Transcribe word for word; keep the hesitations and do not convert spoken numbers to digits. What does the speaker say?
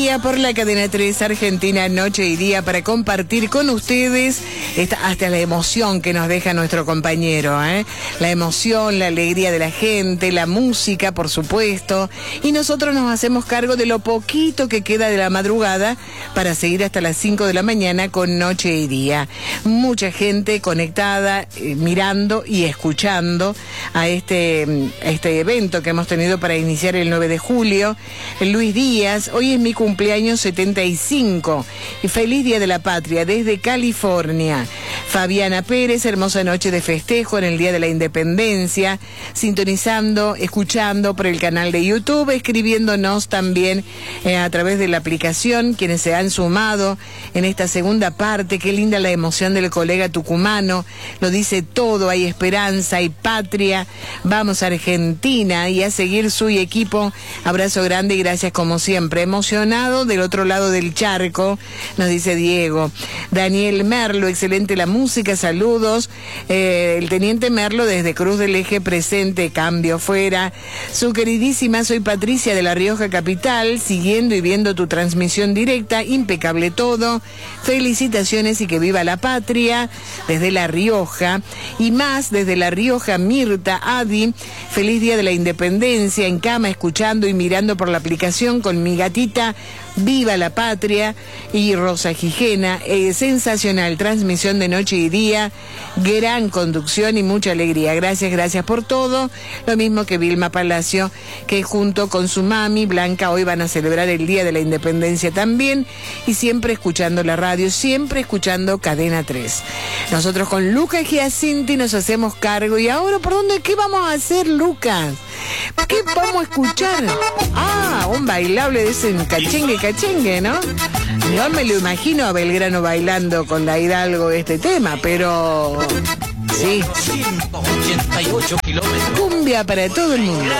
día por la cadena tres Argentina, noche y día, para compartir con ustedes esta, hasta la emoción que nos deja nuestro compañero, ¿eh? La emoción, la alegría de la gente, la música, por supuesto, y nosotros nos hacemos cargo de lo poquito que queda de la madrugada para seguir hasta las cinco de la mañana con noche y día. Mucha gente conectada, eh, mirando y escuchando a este, a este evento que hemos tenido para iniciar el nueve de julio. Luis Díaz, hoy es mi cumpleaños setenta y cinco y feliz Día de la Patria desde California. Fabiana Pérez, hermosa noche de festejo en el Día de la Independencia, sintonizando, escuchando por el canal de YouTube, escribiéndonos también eh, a través de la aplicación, quienes se han sumado en esta segunda parte. Qué linda la emoción del colega tucumano, lo dice todo, hay esperanza, hay patria, vamos a Argentina y a seguir su equipo. Abrazo grande y gracias como siempre. Emocionado del otro lado del charco, nos dice Diego. Daniel Merlo, excelente la música, saludos. Eh, el teniente Merlo desde Cruz del Eje presente, cambio fuera. Su queridísima, soy Patricia de La Rioja Capital, siguiendo y viendo tu transmisión directa, impecable todo. Felicitaciones y que viva la patria desde La Rioja. Y más desde La Rioja, Mirta, Adi, feliz Día de la Independencia, en cama, escuchando y mirando por la aplicación con mi gatita, viva la patria. Y Rosa Gijena, eh, sensacional transmisión de noche y día, gran conducción y mucha alegría, gracias, gracias por todo. Lo mismo que Vilma Palacio, que junto con su mami Blanca hoy van a celebrar el Día de la Independencia también, y siempre escuchando la radio, siempre escuchando Cadena tres. Nosotros con Lucas Giacinti nos hacemos cargo. Y ahora, ¿por dónde? ¿Qué vamos a hacer, Lucas? ¿Qué vamos a escuchar? Ah, un bailable de ese cachengue, cachengue, ¿no? Yo me lo imagino a Belgrano bailando con la Hidalgo este tema, pero... sí. ciento ochenta y ocho kilómetros. Cumbia para todo el mundo.